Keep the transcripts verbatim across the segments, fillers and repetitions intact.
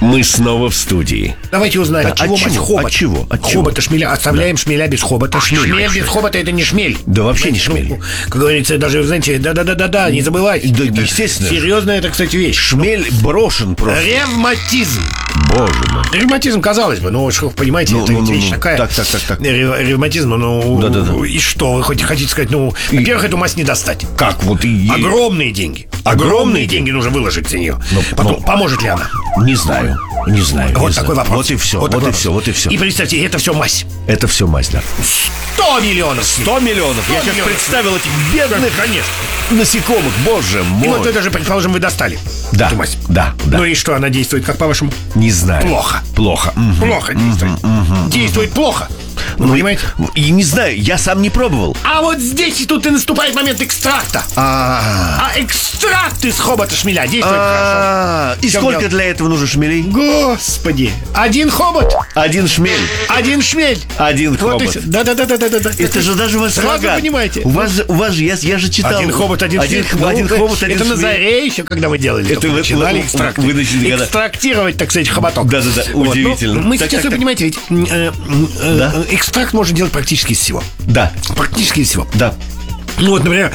Мы снова в студии. Давайте узнаем, Да, от чего от мать чего? хобот? От чего? От чего? Хобота шмеля. Оставляем шмеля без хобота. шмель Шмель вообще. без хобота — это не шмель. Да вообще не Понимаете, шмель. ну, как говорится, даже, знаете, да-да-да-да, не забывайте. Да, Это естественно. Серьезная это, кстати, вещь. Шмель брошен просто. Ревматизм. Боже мой. Ревматизм, казалось бы, ну, уж, понимаете, Ну, это ну, ведь ну, вещь ну. такая. Так, так, так, так. Рев- Ревматизм, ну, Да-да-да. и что, вы хоть хотите сказать, ну, во-первых, эту мазь не достать. Как вот и... Огромные деньги. Огромные Огромные деньги нужно выложить за нее. Ну, Потом, ну. поможет ли она? Не знаю. Не знаю. Вот не такой знаю. вопрос. Вот и все. Вот Вот, такой и все. вопрос. Вот и все. И представьте, это все мазь. Это все мазь, да. Сто миллионов. Сто миллионов. Я Сто сейчас миллионов. представил этих бедных Конечно. насекомых. Боже И мой. вот это же, предположим, вы достали. Да, Эту мазь. да, да. Ну и что, она действует, как по-вашему? Не знаю. Плохо. Плохо. Мгм. Плохо действует. Действует плохо. Ну, понимаете? И не знаю, я сам не пробовал. А вот здесь и тут и наступает момент экстракта. А, А экстракт из хобота шмеля действует хорошо. а, и В чем сколько дело? для этого нужно шмелей? Господи. Один хобот, Один шмель. один шмель. Один Вот и хобот. всё. Да-да-да-да-да. Это же даже у вас Сразу слоган. понимаете. У вас же, у вас же, я, я же читал. Один хобот, один, один, шмель. х- один Ну, хобот, один это на шмель. заре еще, когда мы делали. Это только вы- начинали вы- экстракты. вы начали, когда- Экстрактировать, так сказать, хоботок. Да-да-да, Вот, удивительно. ну, мы Так, сейчас, так, вы так. понимаете, ведь э, э, Да. э, экстракт можно делать практически из всего. Да, Практически из всего. да. Ну вот, например,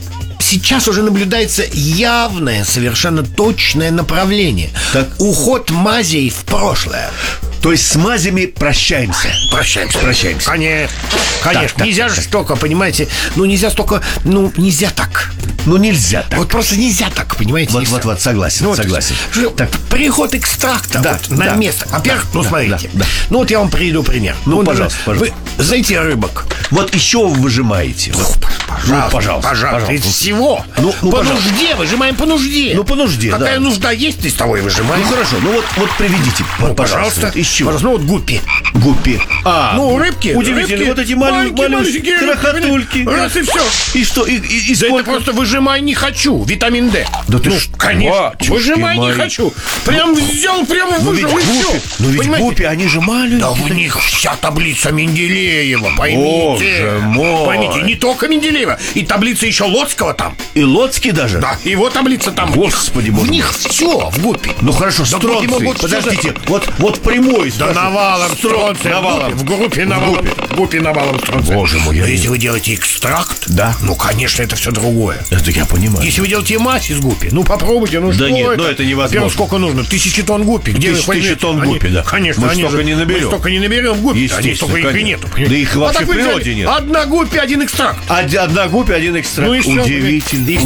сейчас уже наблюдается явное, совершенно точное направление. Так. Уход мазей в прошлое. То есть с мазями прощаемся. Прощаемся. Прощаемся. Конечно. Конечно. Так, так, нельзя так, же так. столько, понимаете. Ну, нельзя столько. Ну, нельзя так. Ну нельзя так. Вот просто нельзя так, понимаете. Вот, и вот, всё. вот, согласен, Ну, вот согласен. что- Так. Приход экстракта Да, вот на да, место. Во-первых, да, ну да, смотрите. да, да. Ну вот я вам приведу пример. Ну, Вот, пожалуйста, например, пожалуйста. Вы знаете рыбок? Вот еще вы выжимаете. Вот. Пожалуйста, Ну, пожалуйста, пожалуйста. Из пожалуйста. всего. Ну, ну, по пожалуйста. нужде, выжимаем по нужде. Ну, по нужде, Какая да. нужда есть, из того и выжимаем. Ну хорошо, ну вот, вот приведите, Ну, пожалуйста. пожалуйста. Из чего? Пожалуйста. Ну вот гуппи. Гуппи. А, Ну, рыбки. удивительно, рыбки, вот эти малю- маленькие, малюсенькие маленькие рыбки, крохотульки. Раз и все. И что? И, и, и Да это сколько? просто выжимай не хочу. Витамин D. Да ты ну, что, конечно. батюшки Выжимай не мои. хочу. Прям взял, прям Ну ведь выжил и все. гуппи, ну ведь гуппи, они же маленькие. Да в них вся таблица Менделеева, поймите. Боже мой. Поймите, не только Менделеева, и таблица еще Лоцкого там. И лодки даже? Да, его таблица там. Господи, в боже них, мой. в них все в гуппе. Ну хорошо, Да гуппи стронций. могут всё Подождите, за- вот, вот прямой. Да скажем. навалом Строн- стронция. навалом. В группе навалом. В группе навалом стронция. Боже мой, Но я если не- вы делаете экстракт, Да. ну, конечно, это все другое. Это я понимаю. Если вы делаете мазь из гуппи, ну попробуйте, ну Да что нет, это? ну это невозможно. Во-первых, сколько нужно? Тысячи тонн гуппи. Где Тысяч- вы поймете? тысячи тонн Они- гуппи, да. Конечно, Мы они столько же- не наберем. Мы столько не наберем в гуппи. Они Естественно, столько их и конечно. нету. Да их А вообще так в вы природе взяли нет. Одна гуппи, один экстракт. Од- Одна гуппи, один экстракт. Ну и что? Удивительно. И все,